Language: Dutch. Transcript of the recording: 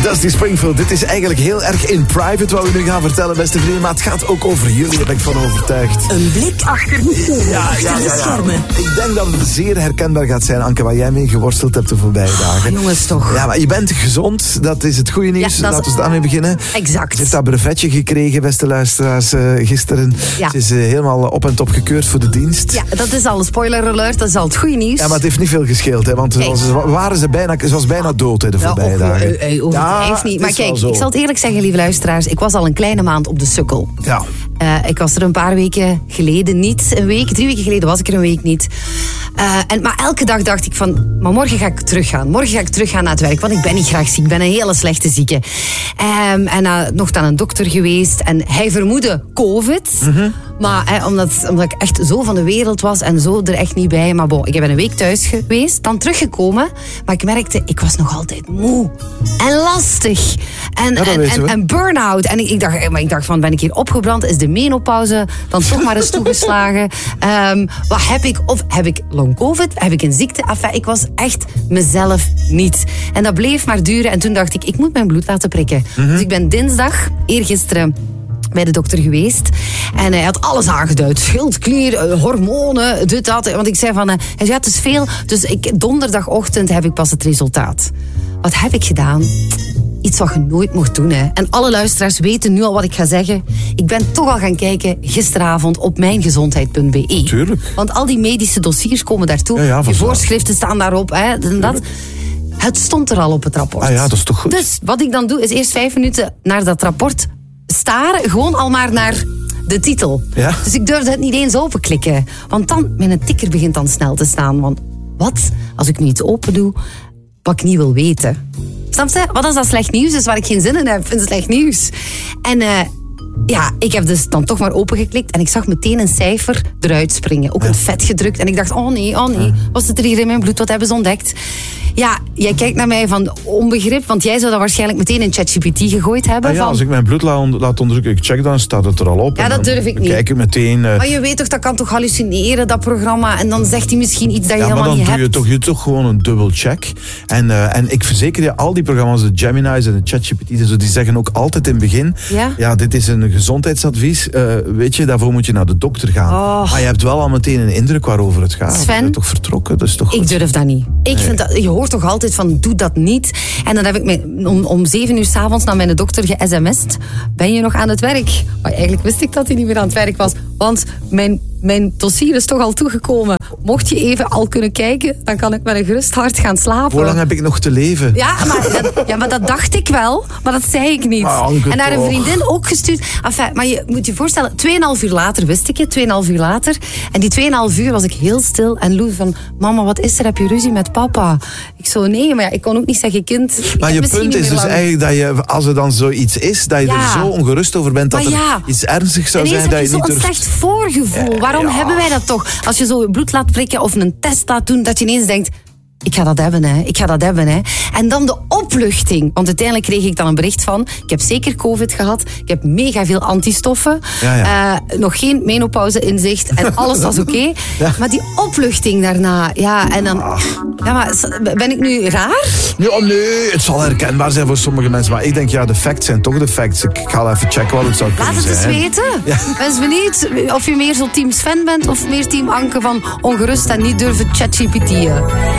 Dusty Springfield. Dit is eigenlijk heel erg in private wat we nu gaan vertellen, beste vrienden. Maar het gaat ook over jullie, daar ben ik van overtuigd. Een blik achter de schermen. Ik denk dat het zeer herkenbaar gaat zijn, Anke, waar jij mee geworsteld hebt de voorbije dagen. Jongens, toch. Ja, maar je bent gezond, dat is het goede nieuws. Ja, laten we daarmee beginnen. Exact. Ze heeft dat brevetje gekregen, beste luisteraars, gisteren. Ja. Ze is helemaal op en top gekeurd voor de dienst. Ja, dat is al een spoiler alert, dat is al het goede nieuws. Ja, maar het heeft niet veel gescheeld, hè, want ze was bijna dood hè, de voorbije dagen. Heeft niet. Maar kijk, ik zal het eerlijk zeggen, lieve luisteraars, ik was al een kleine maand op de sukkel. Ja. Ik was er een paar weken geleden niet. 3 weken geleden was ik er een week niet. Maar elke dag dacht ik van, maar morgen ga ik teruggaan. Morgen ga ik teruggaan naar het werk, want ik ben niet graag ziek. Ik ben een hele slechte zieke. En nog dan een dokter geweest. En hij vermoedde COVID. Mm-hmm. Maar omdat ik echt zo van de wereld was en zo er echt niet bij. Maar bon, ik ben een week thuis geweest, dan teruggekomen. Maar ik merkte, ik was nog altijd moe. En lastig. En burn-out. En ik dacht van, ben ik hier opgebrand? Is de menopauze dan toch maar eens toegeslagen? Wat heb ik? Of heb ik long covid? Heb ik een ziekte? Enfin, ik was echt mezelf niet. En dat bleef maar duren. En toen dacht ik moet mijn bloed laten prikken. Mm-hmm. Dus ik ben dinsdag, eergisteren, bij de dokter geweest. En hij had alles aangeduid. Schildklier, hormonen, dit, dat. Want ik zei van, hij zei, het is veel. Dus donderdagochtend heb ik pas het resultaat. Wat heb ik gedaan? Iets wat je nooit mocht doen. Hè. En alle luisteraars weten nu al wat ik ga zeggen. Ik ben toch al gaan kijken gisteravond op mijngezondheid.be. Tuurlijk. Want al die medische dossiers komen daartoe. Ja, je voorschriften staan daarop. Hè, en dat. Het stond er al op het rapport. Ah ja, dat is toch goed. Dus wat ik dan doe, is eerst 5 minuten naar dat rapport staren. Gewoon al maar naar de titel. Ja? Dus ik durfde het niet eens openklikken. Want dan, mijn tikker begint dan snel te staan. Want wat, als ik nu iets open doe, wat ik niet wil weten. Snap je? Wat als dat slecht nieuws is waar ik geen zin in heb? Vind slecht nieuws. En ik heb dus dan toch maar opengeklikt en ik zag meteen een cijfer eruit springen. Ook een vet gedrukt. En ik dacht, oh nee. Wat zit er hier in mijn bloed? Wat hebben ze ontdekt? Ja, jij kijkt naar mij van onbegrip, want jij zou dat waarschijnlijk meteen in ChatGPT gegooid hebben. Ja, als ik mijn bloed laat onderzoeken, ik check dan, staat het er al op. Ja, dat durf ik niet. Kijk ik meteen. Maar je weet toch, dat kan toch hallucineren, dat programma, en dan zegt hij misschien iets dat je helemaal niet hebt. Ja, maar dan doe je toch gewoon een dubbel check. En ik verzeker je, al die programma's, de Gemini's en de ChatGPT, die zeggen ook altijd in het begin, ja, dit is een gezondheidsadvies, weet je, daarvoor moet je naar de dokter gaan. Oh. Maar je hebt wel al meteen een indruk waarover het gaat. Sven, je bent toch vertrokken, dus toch goed. Ik durf dat niet. Ik vind dat, je hoort toch altijd van, doe dat niet. En dan heb ik om 7 uur 's avonds naar mijn dokter ge-sms'd. Ben je nog aan het werk? Maar eigenlijk wist ik dat hij niet meer aan het werk was. Want mijn dossier is toch al toegekomen. Mocht je even al kunnen kijken, dan kan ik met een gerust hart gaan slapen. Hoe lang heb ik nog te leven? Ja, maar dat dacht ik wel. Maar dat zei ik niet. En naar een vriendin ook gestuurd. Enfin, maar je moet je voorstellen, 2,5 uur later wist ik het. 2,5 uur later. En die 2,5 uur was ik heel stil. En Lou van, mama, wat is er? Heb je ruzie met papa? Ik zo, nee, maar ik kon ook niet zeggen, kind. Maar je punt is dus eigenlijk dat je, als er dan zoiets is, dat je er zo ongerust over bent dat er iets ernstigs zou zijn dat je niet durft. Zo'n slecht voorgevoel. Waarom hebben wij dat toch? Als je zo je bloed laat prikken of een test laat doen, dat je ineens denkt, ik ga dat hebben, hè. En dan de opluchting. Want uiteindelijk kreeg ik dan een bericht van, ik heb zeker COVID gehad, ik heb mega veel antistoffen, nog geen menopauze in zicht en alles was oké. Ja. Maar die opluchting daarna, en dan... Ja, maar ben ik nu raar? Ja, nee, het zal herkenbaar zijn voor sommige mensen. Maar ik denk, de facts zijn toch de facts. Ik ga even checken wat het zou kunnen zijn. Laat het eens weten. Ja. Ik ben benieuwd of je meer zo team Sven bent of meer team Anke van ongerust en niet durven ChatGPT'en.